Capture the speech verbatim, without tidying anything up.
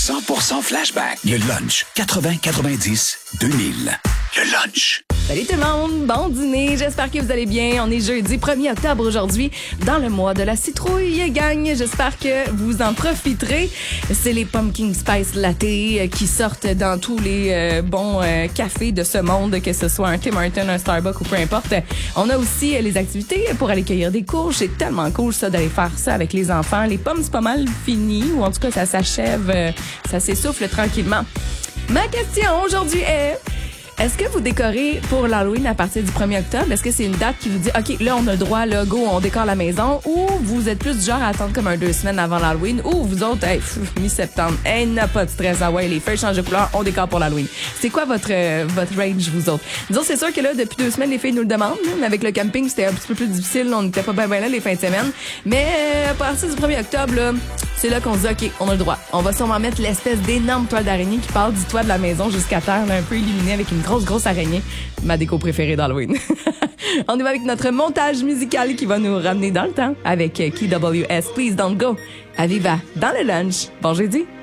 cent pour cent Flashback. Le lunch quatre-vingts quatre-vingt-dix deux mille. Le lunch. Salut tout le monde, bon dîner, j'espère que vous allez bien. On est jeudi premier octobre aujourd'hui, dans le mois de la citrouille, gang. J'espère que vous en profiterez. C'est les Pumpkin Spice Latte qui sortent dans tous les euh, bons euh, cafés de ce monde, que ce soit un Tim Hortons, un Starbucks ou peu importe. On a aussi euh, les activités pour aller cueillir des courges. C'est tellement cool ça d'aller faire ça avec les enfants. Les pommes, c'est pas mal fini, ou en tout cas ça s'achève, euh, ça s'essouffle tranquillement. Ma question aujourd'hui est... Est-ce que vous décorez pour l'Halloween à partir du premier octobre? Est-ce que c'est une date qui vous dit, OK, là, on a le droit, là, go, on décore la maison? Ou vous êtes plus du genre à attendre comme un deux semaines avant l'Halloween? Ou vous autres, hey, pff, mi-septembre, hey, n'a pas de stress, ah ouais, les feuilles changent de couleur, on décore pour l'Halloween. C'est quoi votre euh, votre range, vous autres? Nous autres, c'est sûr que là, depuis deux semaines, les filles nous le demandent, là, mais avec le camping, c'était un petit peu plus difficile, on n'était pas bien bien là les fins de semaine. Mais euh, à partir du premier octobre, là, c'est là qu'on se dit, OK, on a le droit. On va sûrement mettre l'espèce d'énorme toile d'araignée qui part du toit de la maison jusqu'à terre, là, un peu illuminée avec une grosse, grosse araignée. Ma déco préférée d'Halloween. On y va avec notre montage musical qui va nous ramener dans le temps avec Key W S, Please Don't Go. Aviva, dans le lunch. Bon jeudi.